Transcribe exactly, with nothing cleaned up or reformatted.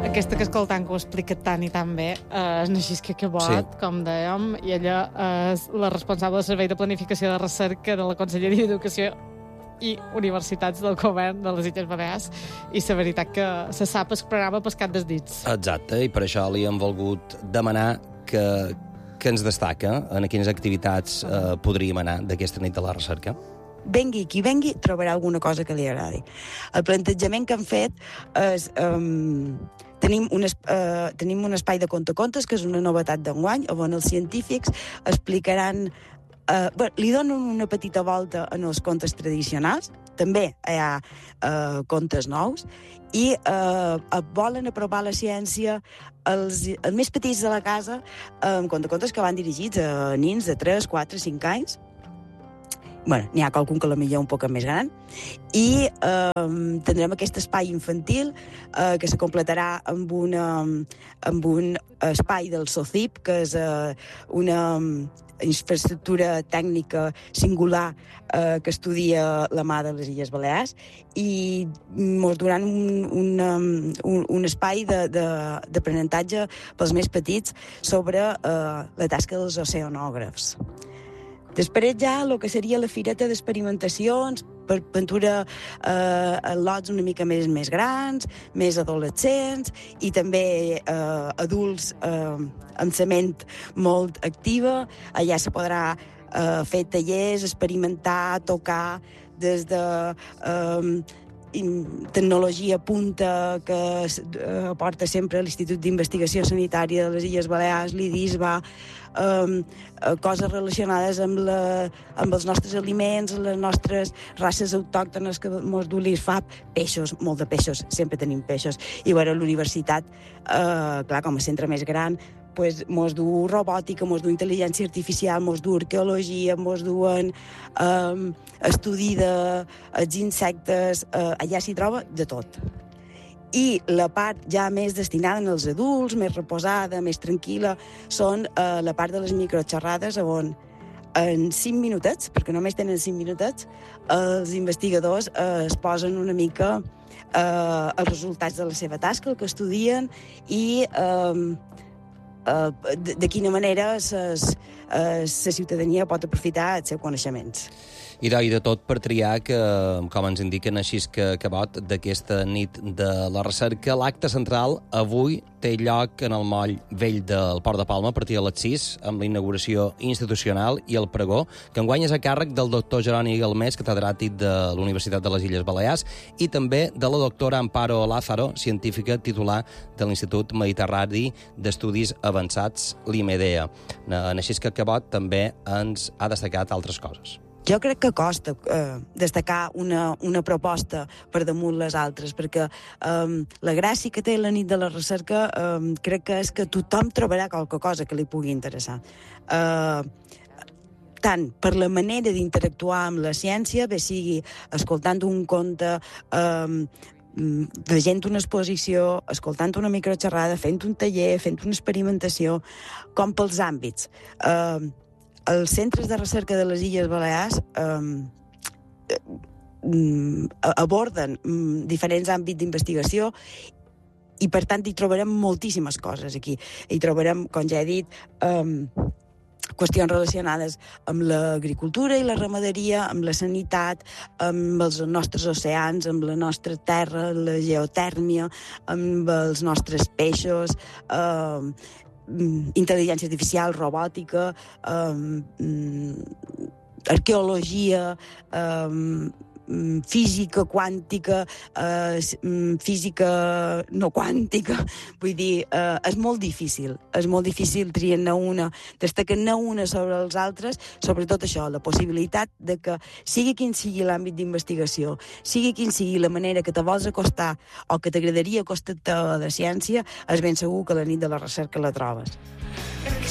Aquesta que escoltant que ho explica tan i tan bé eh, és Naixisca Cabot, Sí. com dèiem, i ella és la responsable del Servei de Planificació de Recerca de la Conselleria d'Educació i Universitats del Govern de les Illes Balears, i la veritat que se sap el programa pescat dels dits. Exacte, i per això li hem volgut demanar que, que ens destaca en quines activitats eh, podríem anar d'aquesta nit de la recerca. Vengui qui vengui, trobarà alguna cosa que li agradi. El plantejament que han fet és... Um, tenim, un, uh, tenim un espai de contacontes, que és una novetat d'enguany, on els científics explicaran... Uh, bé, li donen una petita volta en els contes tradicionals, també hi ha uh, contes nous, i uh, volen apropar la ciència als, als més petits de la casa, amb contacontes que van dirigits a nins de tres, quatre, cinc anys. Bueno, n'hi ha qualcun que la millor un poc més gran, i eh, tindrem aquest espai infantil eh, que se completarà amb, una, amb un espai del SOCIP, que és eh, una infraestructura tècnica singular eh, que estudia la mà de les Illes Balears, i ens donaran un, un, un, un espai d'aprenentatge pels més petits sobre eh, la tasca dels oceanògrafs. Després ja el que seria la fireta d'experimentacions per pintura eh, en lots una mica més, més grans, més adolescents, i també eh, adults eh, amb la ment molt activa. Allà se podrà eh, fer tallers, experimentar, tocar des de... Eh, tecnologia punta que eh, aporta sempre l'Institut d'Investigació Sanitària de les Illes Balears, l'I D I S, va, eh, coses relacionades amb, la, amb els nostres aliments, les nostres races autòctones que mos du l'I R F A P, peixos, molt de peixos, sempre tenim peixos. I bueno, l'universitat, eh, clar, com a centre més gran, pues, mos du robòtica, mos du intel·ligència artificial, mos du arqueologia, mos duen eh, estudi dels insectes, eh, allà s'hi troba de tot. I la part ja més destinada als adults, més reposada, més tranquil·la, són eh, la part de les microxerrades, on en cinc minutets, perquè només tenen cinc minutets, els investigadors eh, es posen una mica eh, els resultats de la seva tasca, el que estudien, i eh, de, de quina manera la ciutadania pot aprofitar els seus coneixements. I de tot per triar que, com ens indica Naixisca Cabot, d'aquesta nit de la recerca, l'acte central avui té lloc en el moll vell del Port de Palma a partir de les sis, amb la inauguració institucional i el pregó, que enguany és a càrrec del doctor Jeroni Galmés, catedràtic de la Universitat de les Illes Balears, i també de la doctora Amparo Lázaro, científica titular de l'Institut Mediterrani d'Estudis Avançats, l'IMEDEA. Naixisca Cabot també ens ha destacat altres coses. Jo crec que costa eh, destacar una, una proposta per damunt les altres, perquè eh, la gràcia que té la nit de la recerca eh, crec que és que tothom trobarà qualque cosa que li pugui interessar. Eh, tant per la manera d'interactuar amb la ciència, bé sigui escoltant un conte, eh, llegint una exposició, escoltant una microxerrada, fent un taller, fent una experimentació, com pels àmbits. Eh, Els centres de recerca de les Illes Balears eh, aborden diferents àmbits d'investigació, i per tant hi trobarem moltíssimes coses aquí. Hi trobarem, com ja he dit, eh, qüestions relacionades amb l'agricultura i la ramaderia, amb la sanitat, amb els nostres oceans, amb la nostra terra, la geotèrmia, amb els nostres peixos, eh, intel·ligència artificial, robòtica, eh, arqueologia, eh, física quàntica, eh, física no quàntica. Vull dir, eh, és molt difícil, és molt difícil triar-ne una, destacar-ne una sobre els altres, sobretot això, la possibilitat de que sigui quin sigui l'àmbit d'investigació, sigui quin sigui la manera que te vols acostar o que t'agradaria acostar-te a la ciència, és ben segur que la nit de la recerca la trobes.